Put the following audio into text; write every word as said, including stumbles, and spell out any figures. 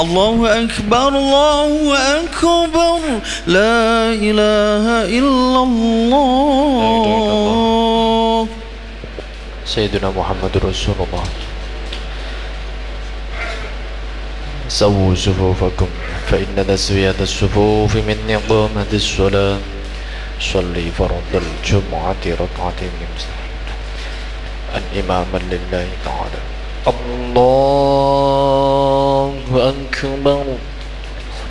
الله أكبر الله أكبر لا إله إلا الله سيدنا محمد رسول الله. سووا صفوفكم فإن تسوية الصفوف من إقامة الصلاة. صلي فرض الجمعة ركعتين الإمام لله تعالى. الله أكبر.